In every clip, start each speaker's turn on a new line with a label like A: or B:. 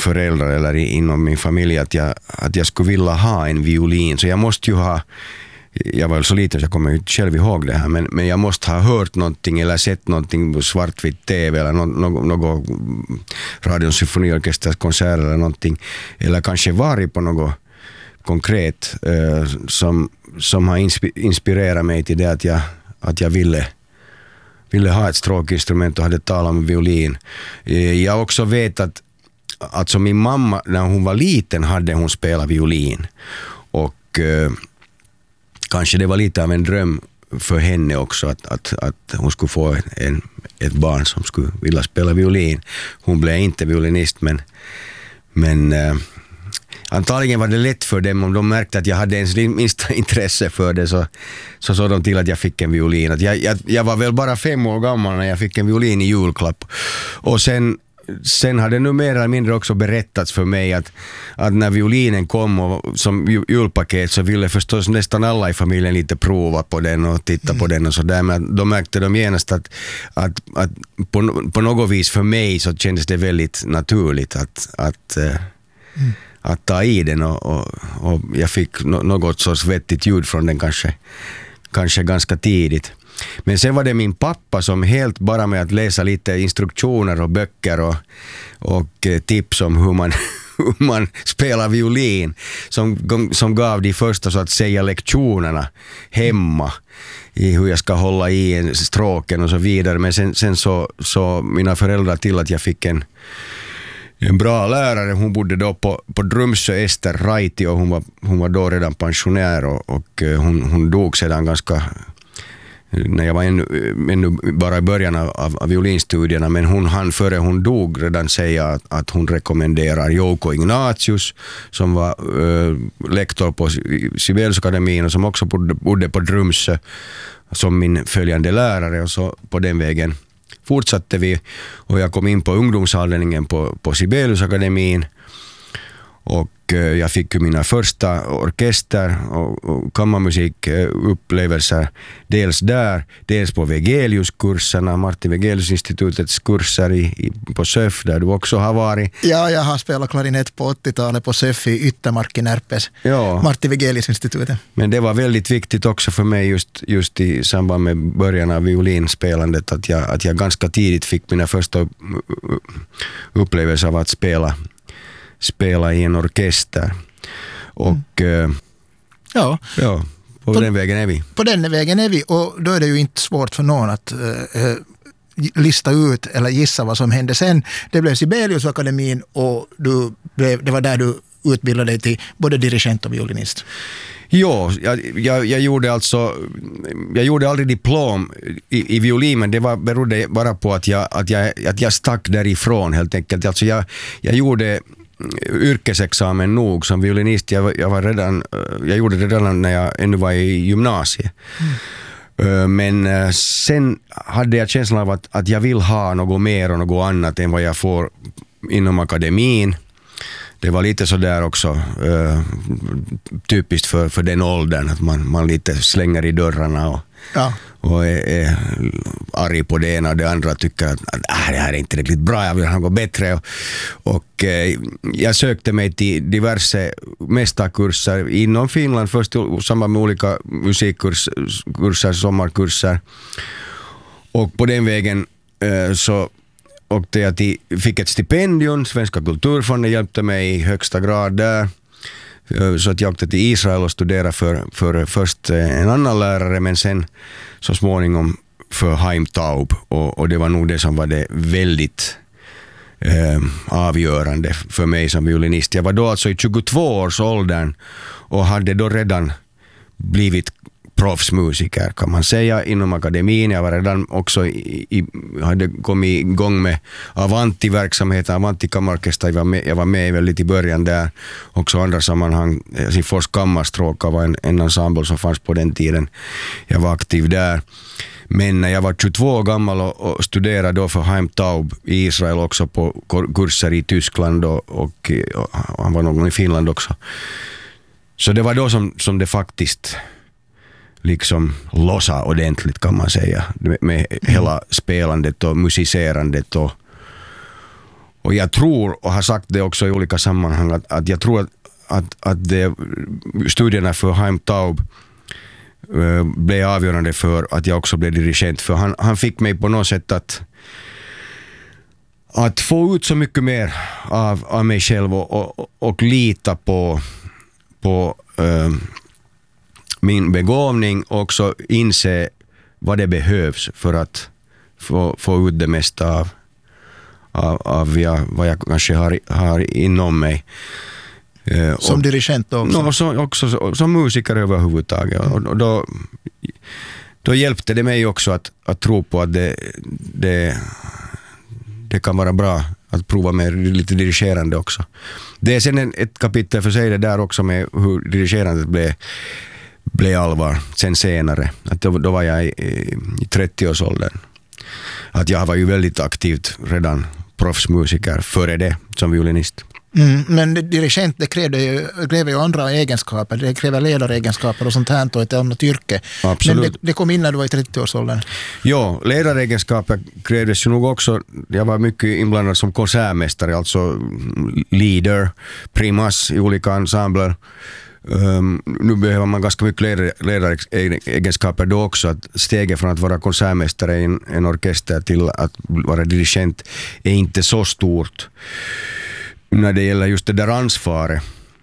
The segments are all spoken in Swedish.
A: föräldrar eller inom min familj att jag skulle vilja ha en violin. Så jag måste ju ha, jag var så liten så jag kommer ju själv ihåg det här, men jag måste ha hört någonting eller sett någonting på svartvitt tv eller något Radions symfoniorkesters konsert eller någonting, eller kanske varit på något konkret som har inspirerat mig till det att jag ville ha ett stråkinstrument och hade talat om violin. Jag också vet att alltså min mamma, när hon var liten hade hon spelat violin, och kanske det var lite av en dröm för henne också att hon skulle få ett barn som skulle vilja spela violin. Hon blev inte violinist, men antagligen var det lätt för dem om de märkte att jag hade ens minsta intresse för det, så såg de till att jag fick en violin. Att jag var väl bara 5 år gammal när jag fick en violin i julklapp, och sen hade nu mer eller mindre också berättats för mig att när violinen kom och som julpaket så ville förstås nästan alla i familjen lite prova på den och titta på den och sådär, men då märkte de genast att på något vis för mig så kändes det väldigt naturligt att ta i den, och jag fick något sorts vettigt ljud från den kanske ganska tidigt. Men sen var det min pappa som helt bara med att läsa lite instruktioner och böcker och tips om hur man spelar violin som gav de första så att säga lektionerna hemma i hur jag ska hålla i stråken och så vidare. Men sen så mina föräldrar till att jag fick en bra lärare. Hon bodde då på Drumsö, Ester Raiti, och hon var då redan pensionär, och hon dog sedan ganska, när jag var ännu bara i början av violinstudierna, men hon hann före hon dog redan säga att hon rekommenderar Jouko Ignatius som var lektor på Sibeliusakademin och som också bodde på Drumsö som min följande lärare, och så på den vägen fortsatte vi, och jag kom in på ungdomsavdelningen på Sibeliusakademin, och jag fick ju mina första orkester och kammarmusikupplevelser dels där, dels på Wegelius-kurserna, Martin Wegelius-institutets kurser på SÖF, där du också har varit.
B: Ja, jag har spelat klarinett på 80-talet på SÖF i Yttermark i Närpes, ja. Martin Wegelius-institutet.
A: Men det var väldigt viktigt också för mig just i samband med början av violinspelandet att jag ganska tidigt fick mina första upplevelser av att spela i en orkester. Och ja, på den vägen är vi.
B: På den vägen är vi, och då är det ju inte svårt för någon att lista ut eller gissa vad som hände sen. Det blev Sibeliusakademin, och det var där du utbildade dig till både dirigent och violinist.
A: Ja, jag gjorde aldrig diplom i violin, men det berodde bara på att jag stack därifrån helt enkelt. Alltså jag gjorde yrkesexamen nog som violinist. Jag gjorde det redan när jag ännu var i gymnasiet. Men sen hade jag känslan av att jag vill ha något mer och något annat än vad jag får inom akademin. Det var lite så där också typiskt för den åldern att man lite slänger i dörrarna och är arg på det ena och det andra, tycker att det här är inte riktigt bra, jag vill ha något bättre, och jag sökte mig till diverse mästarkurser inom Finland, först i samband med olika musikkurser, sommarkurser, och på den vägen så åkte jag fick ett stipendium. Svenska kulturfonden hjälpte mig i högsta grad där. Så att jag åkte till Israel och studerade för först en annan lärare, men sen så småningom för Haim Taub. Och det var nog det som var det väldigt avgörande för mig som violinist. Jag var då alltså i 22-årsåldern och hade då redan blivit proffsmusiker, kan man säga, inom akademin. Jag var redan också hade kommit igång med Avanti-verksamheten, Avanti-kammarorkester. Jag var med väldigt i början där. Också andra sammanhang. Sifors kammarstråka var en ensemble som fanns på den tiden. Jag var aktiv där. Men när jag var 22 år gammal och studerade då för Haim Taub i Israel, också på kurser i Tyskland och han var någon i Finland också. Så det var då som det faktiskt liksom lossa ordentligt, kan man säga, med hela spelandet och musicerandet Och jag tror, och har sagt det också i olika sammanhang, att jag tror att studierna för Haim Taub blev avgörande för att jag också blev dirigent. För han fick mig på något sätt att få ut så mycket mer av mig själv och lita på min begåvning och också inse vad det behövs för att få ut det mesta av vad jag kanske har inom mig.
B: Som dirigent också?
A: Också som musiker överhuvudtaget. Och då hjälpte det mig också att tro på att det kan vara bra att prova med lite dirigerande också. Det är sen ett kapitel för sig det där också med hur dirigerandet blev allvar sen senare. Att då var jag i 30-årsåldern. Att jag var ju väldigt aktivt redan proffsmusiker före det som violinist.
B: Men dirigent, det kräver ju andra egenskaper. Det kräver ledaregenskaper och sånt här och ett annat yrke.
A: Absolut.
B: Men det kom in när du var i 30-årsåldern.
A: Ja, ledaregenskaper krävdes ju nog också. Jag var mycket inblandad som konsertmästare, alltså leader, primas i olika ensembler. Nu behöver man ganska mycket ledaregenskaper då också. Att steget från att vara konsertmästare i en orkester till att vara dirigent är inte så stort när det gäller just det där ansvaret.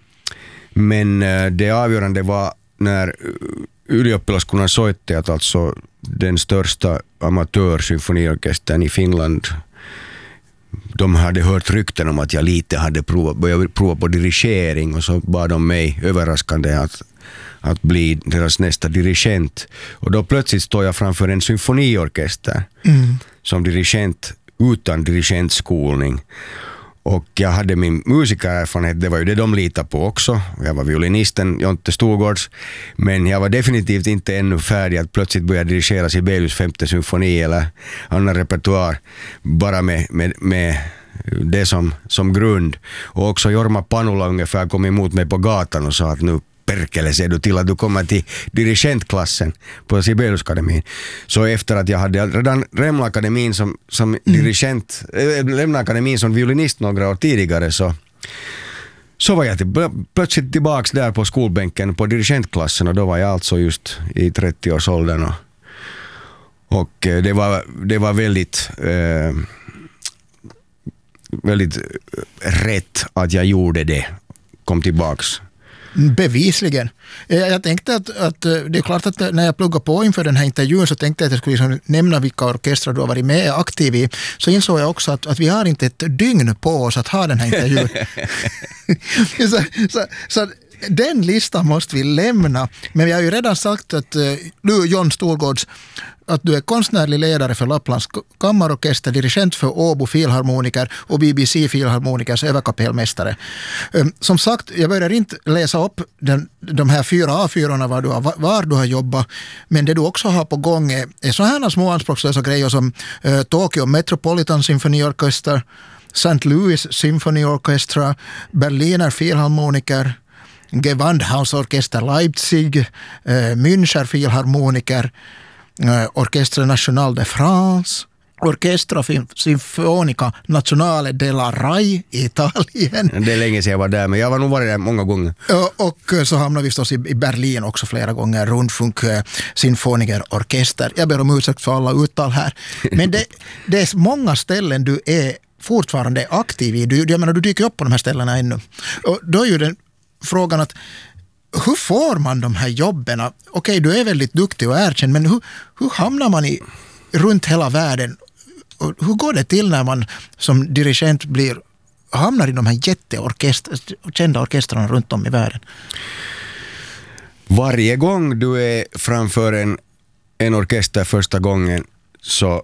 A: Men det avgörande var när Ylioppilaskunnan Soittajat, alltså den största amatörsymfoniorkestern i Finland, de hade hört rykten om att jag lite hade börjat prova på dirigering, och så bad de mig överraskande att bli deras nästa dirigent. Och då plötsligt står jag framför en symfoniorkester som dirigent utan dirigentskolning. Och jag hade min musikererfarenhet, det var ju det de litade på också. Jag var violinisten Jonte Storgårds, men jag var definitivt inte ännu färdig att plötsligt börja dirigera Sibelius 5:e symfoni eller annan repertoar, bara med det som grund. Och också Jorma Panula ungefär kom emot mig på gatan och sa att nu perkele, ser du till att du kommer till dirigentklassen på Sibeliusakademin. Så efter att jag hade redan lämnat akademin som dirigent, lämnat akademin som violinist några år tidigare, så var jag plötsligt tillbaks där på skolbänken på dirigentklassen, och då var jag alltså just i 30-årsåldern. Och det var väldigt väldigt rätt att jag gjorde det, kom tillbaks.
B: Bevisligen. Jag tänkte att det är klart att när jag pluggade på inför den här intervjun så tänkte jag att jag skulle liksom nämna vilka orkestrar du har varit med aktiv i. Så insåg jag också att vi har inte ett dygn på oss att ha den här intervjun. så den listan måste vi lämna. Men vi har ju redan sagt att du, Jon Storgårds, att du är konstnärlig ledare för Lapplands kammarorkester, dirigent för Åbo Filharmoniker och BBC Filharmonikers överkapellmästare. Som sagt, jag börjar inte läsa upp de här 4 A4-orna var du har jobbat, men det du också har på gång är så här små anspråkslösa grejer som Tokyo Metropolitan Symphony Orchestra, St. Louis Symphony Orchestra, Berliner Filharmoniker, Gewandhausorchester Leipzig, Müncher Filharmoniker, Orchestra Nationale de France, Orchestra Sinfonica Nazionale della Rai i Italien.
A: Det är länge sedan jag var där, men jag var nog varit där många gånger.
B: Och så hamnar vi förstås i Berlin också flera gånger, Rundfunk Sinfonikerorkester. Jag ber om ursäkt för alla uttal här. Men det är många ställen du är fortfarande aktiv i. Du dyker upp på de här ställena ännu. Och då är ju den frågan att hur får man de här jobben? Okej, du är väldigt duktig och erkänd, men hur hamnar man runt hela världen? Och hur går det till när man som dirigent hamnar i de här kända orkestrarna runt om i världen?
A: Varje gång du är framför en orkester första gången så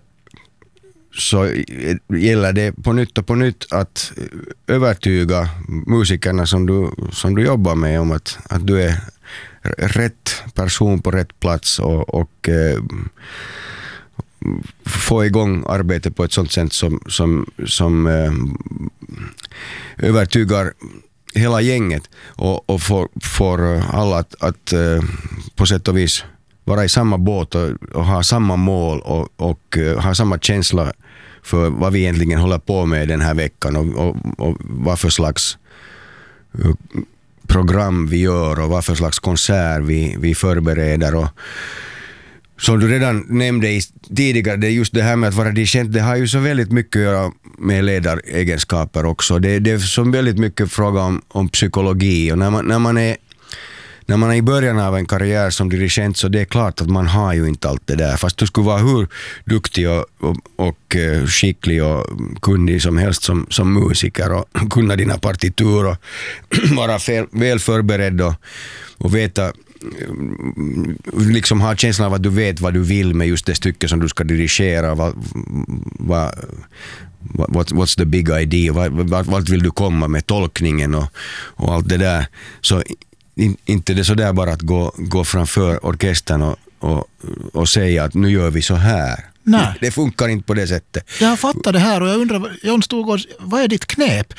A: gäller det på nytt att övertyga musikerna som du jobbar med om att du är rätt person på rätt plats och få igång arbetet på ett sånt sätt som övertygar hela gänget och får alla att på sätt och vis vara i samma båt och ha samma mål och ha samma känsla för vad vi egentligen håller på med den här veckan och vad för slags program vi gör och vad för slags konsert vi förbereder. Och som du redan nämnde tidigare, det är just det här med att vara dirigent, det har ju så väldigt mycket att göra med ledaregenskaper också. Det är så väldigt mycket fråga om psykologi, och när man är i början av en karriär som dirigent, så det är klart att man har ju inte allt det där. Fast du skulle vara hur duktig och skicklig och kunnig som helst som musiker och kunna dina partitur och vara väl förberedd och veta, liksom ha känslan av att du vet vad du vill med just det stycke som du ska dirigera. What's the big idea? Vart vill du komma med tolkningen och allt det där. Så inte det så där bara att gå framför orkestern och säga att nu gör vi så här.
B: Nej.
A: Det funkar inte på det sättet.
B: Jag fattar det här och jag undrar, John Storgård, vad är ditt knep?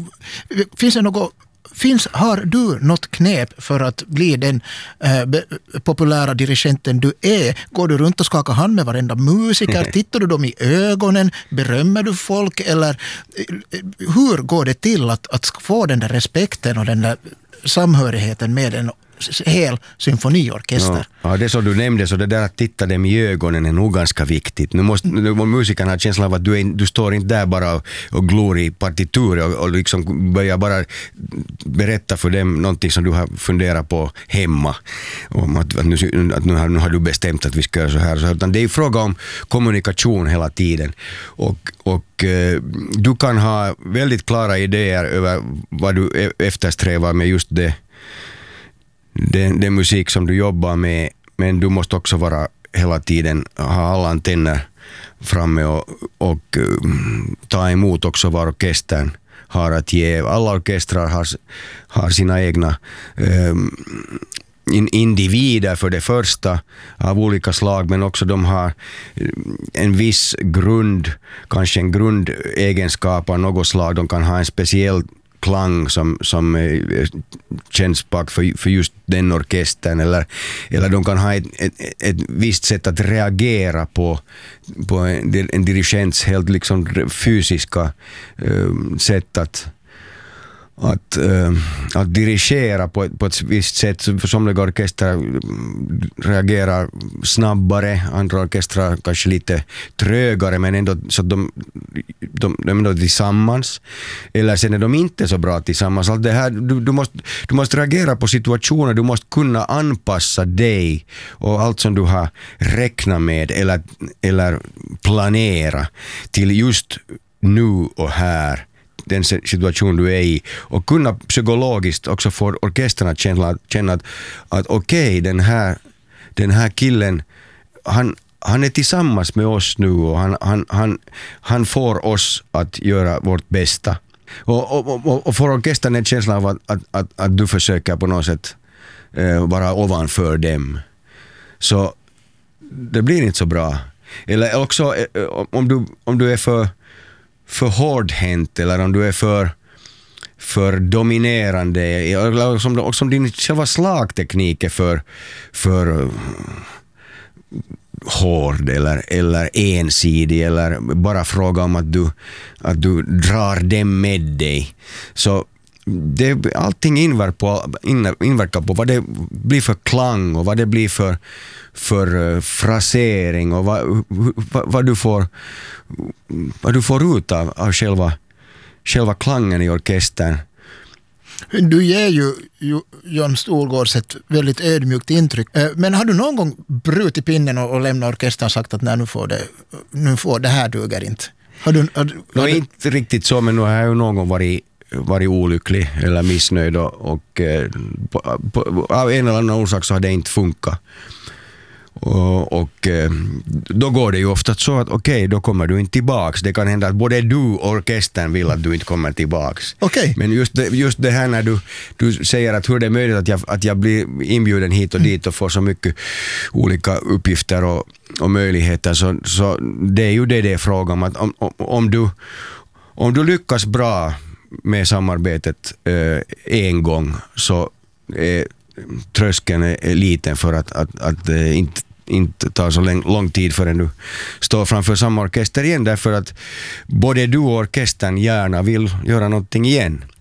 B: Har du något knep för att bli den populära dirigenten du är? Går du runt och skakar hand med varenda musiker? Tittar du dem i ögonen? Berömmer du folk? Eller hur går det till att få den där respekten och den där samhörigheten med en hel symfoniorkester?
A: Ja, det som du nämnde, så det där att titta dem i ögonen är nog ganska viktigt. Nu måste musikerna ha känslan av att du står inte där bara och glor i partitur och liksom börjar bara berätta för dem någonting som du har funderat på hemma. Om att nu har du bestämt att vi ska göra så här. Utan det är fråga om kommunikation hela tiden. Och du kan ha väldigt klara idéer över vad du eftersträvar med just den musik som du jobbar med, men du måste också vara hela tiden, ha alla antenner framme och ta emot också vad orkestern har att ge. Alla orkestrar har sina egna individer för det första av olika slag, men också de har en viss grund, kanske en grundegenskap av något slag. De kan ha en speciell klang som känns bak för just den orkestern, eller de kan ha ett visst sätt att reagera på en dirigents helt liksom fysiska sätt att dirigera på ett visst sätt. För somliga orkestrar reagerar snabbare, andra orkestrar kanske lite trögare, men ändå så att de är ändå tillsammans. Eller sen är de inte så bra tillsammans. Allt det här, du måste reagera på situationer, du måste kunna anpassa dig och allt som du har räknat med eller planera till just nu och här, den situation du är i, och kunna psykologiskt också få orkestern att känna att okej, den här killen, han är tillsammans med oss nu och han får oss att göra vårt bästa. Och får orkestern en känsla av att du försöker på något sätt vara ovanför dem, så det blir inte så bra. Eller också om du är för hårdhänt, eller om du är för dominerande, eller som din själva slagteknik är för hård eller ensidig, eller bara fråga om att du drar dem med dig. Så allting inverkar på vad det blir för klang och vad det blir för frasering och vad du får ut av själva klangen i orkestern.
B: Du ger ju John Storgårds ett väldigt ödmjukt intryck. Men har du någon gång brutit pinnen och lämnat orkestern och sagt att nej, nu får det här duger inte?
A: Inte riktigt så, men nu har jag ju någon gång varit olycklig eller missnöjd och av en eller annan orsak så har det inte funkat. Och då går det ju ofta så att okej, då kommer du inte tillbaks. Det kan hända att både du och orkestern vill att du inte kommer tillbaks.
B: Okay.
A: Men just det här när du säger att hur det är möjligt att jag blir inbjuden hit och dit och får så mycket olika uppgifter och möjligheter, så det är ju det är frågan om, att om du lyckas bra med samarbetet en gång, så tröskeln är liten för att inte inte tar så lång tid förrän du står framför samma orkester igen, därför att både du och orkestern gärna vill göra någonting igen.